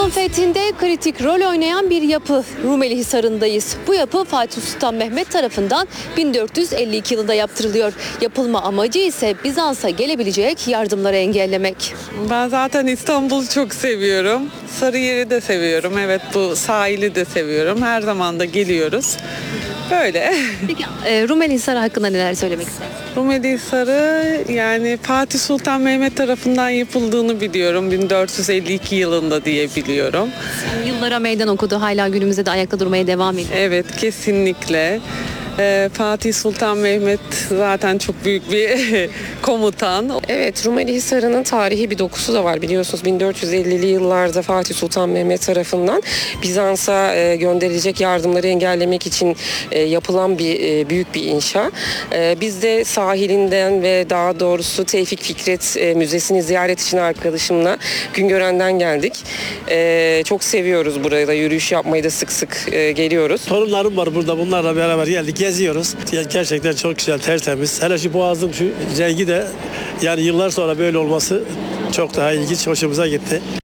İstanbul'un fethinde kritik rol oynayan bir yapı Rumeli Hisarı'ndayız. Bu yapı Fatih Sultan Mehmet tarafından 1452 yılında yaptırılıyor. Yapılma amacı ise Bizans'a gelebilecek yardımları engellemek. Ben zaten İstanbul'u çok seviyorum. Sarıyer'i de seviyorum. Evet, bu sahili de seviyorum. Her zaman da geliyoruz. Böyle. Peki Rumeli Hisarı hakkında neler söylemek istersiniz? Rumeli Hisarı yani Fatih Sultan Mehmet tarafından yapıldığını biliyorum. 1452 yılında diye biliyorum. Yıllara meydan okudu, hala günümüzde de ayakta durmaya devam ediyor. Evet, kesinlikle. Fatih Sultan Mehmet zaten çok büyük bir komutan. Evet, Rumeli Hisarı'nın tarihi bir dokusu da var biliyorsunuz. 1450'li yıllarda Fatih Sultan Mehmet tarafından Bizans'a gönderilecek yardımları engellemek için yapılan bir büyük bir inşa. Biz de sahilinden ve daha doğrusu Tevfik Fikret Müzesi'ni ziyaret için arkadaşımla Güngören'den geldik. Çok seviyoruz burayı da, yürüyüş yapmayı da sık sık geliyoruz. Torunlarım var burada, bunlarla beraber geldik, geziyoruz. Yani gerçekten çok güzel, tertemiz. Hele şu boğazın şu rengi de yani yıllar sonra böyle olması çok daha ilginç, hoşumuza gitti.